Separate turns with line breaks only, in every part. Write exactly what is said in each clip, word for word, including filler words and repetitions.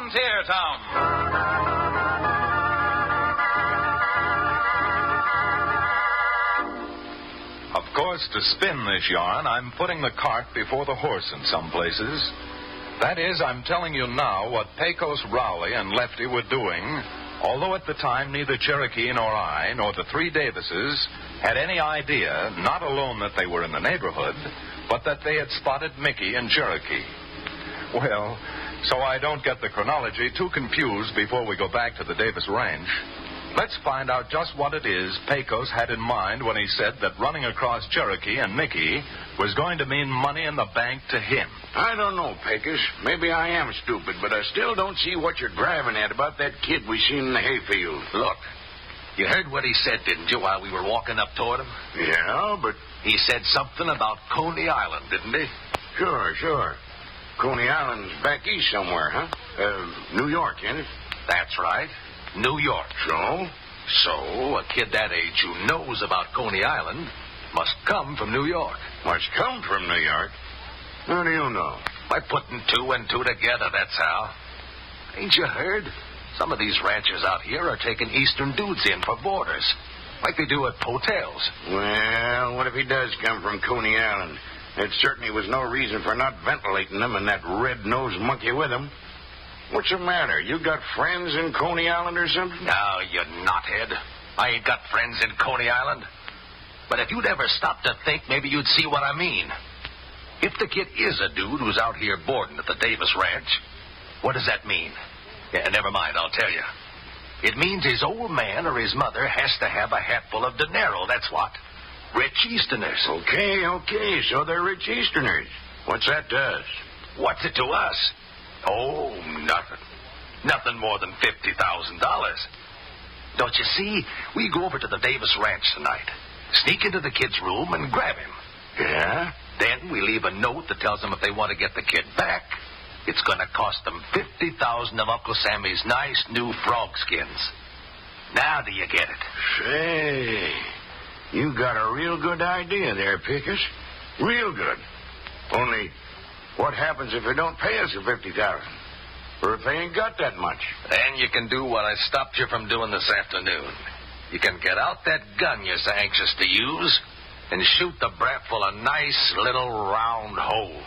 Frontier Town. Of course, to spin this yarn, I'm putting the cart before the horse in some places. That is, I'm telling you now what Pecos, Rowley, and Lefty were doing, although at the time neither Cherokee nor I, nor the three Davises, had any idea, not alone that they were in the neighborhood, but that they had spotted Mickey and Cherokee. Well, so I don't get the chronology too confused before we go back to the Davis Ranch, let's find out just what it is Pecos had in mind when he said that running across Cherokee and Mickey was going to mean money in the bank to him.
I don't know, Pecos. Maybe I am stupid, but I still don't see what you're driving at about that kid we seen in the hayfield.
Look, you heard what he said, didn't you, while we were walking up toward him?
Yeah, but...
He said something about Coney Island, didn't he?
Sure, sure. Coney Island's back east somewhere, huh? Uh, New York, ain't it?
That's right. New York.
So?
So, a kid that age who knows about Coney Island must come from New York.
Must come from New York? How do you know?
By putting two and two together, that's how. Ain't you heard? Some of these ranchers out here are taking Eastern dudes in for boarders, like they do at hotels.
Well, what if he does come from Coney Island? It certainly was no reason for not ventilating him and that red-nosed monkey with him. What's the matter? You got friends in Coney Island or something?
No, you knothead. I ain't got friends in Coney Island. But if you'd ever stop to think, maybe you'd see what I mean. If the kid is a dude who's out here boarding at the Davis Ranch, what does that mean? Yeah, never mind, I'll tell you. It means his old man or his mother has to have a hatful of dinero, that's what. Rich Easterners.
Okay, okay, so they're rich Easterners. What's that to us?
What's it to us? Oh, nothing. Nothing more than fifty thousand dollars. Don't you see? We go over to the Davis Ranch tonight, sneak into the kid's room and grab him.
Yeah?
Then we leave a note that tells them if they want to get the kid back, it's going to cost them fifty thousand dollars of Uncle Sammy's nice new frog skins. Now do you get it?
Say, you got a real good idea there, Pecos. Real good. Only, what happens if they don't pay us the fifty thousand dollars? Or if they ain't got that much?
Then you can do what I stopped you from doing this afternoon. You can get out that gun you're so anxious to use and shoot the brat full of nice little round holes.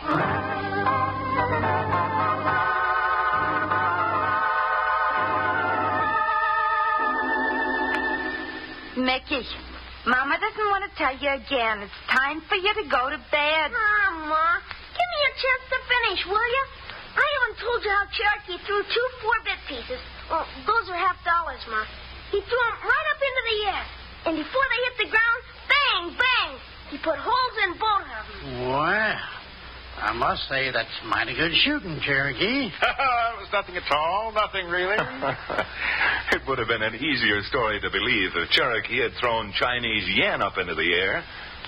Mickey, Mama doesn't want to tell you again. It's time for you to go to bed.
Mama, give me a chance to finish, will you? I haven't told you how Cherokee threw two four-bit pieces. Well, those are half dollars, Ma. He threw them right up into the air. And before they hit the ground, bang, bang, he put holes in both of them.
Well, I must say that's mighty good shooting, Cherokee.
It was nothing at all. Nothing, really.
It would have been an easier story to believe if Cherokee had thrown Chinese yen up into the air